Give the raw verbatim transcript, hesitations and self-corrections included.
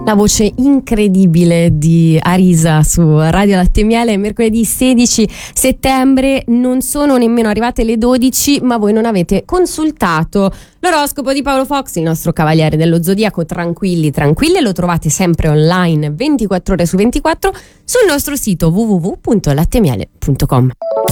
La voce incredibile di Arisa su Radio Latte e Miele. Mercoledì sedici settembre, non sono nemmeno arrivate le dodici, ma voi non avete consultato l'oroscopo di Paolo Fox, il nostro cavaliere dello zodiaco. Tranquilli, tranquille, lo trovate sempre online ventiquattro ore su ventiquattro sul nostro sito w w w punto latte miele punto com.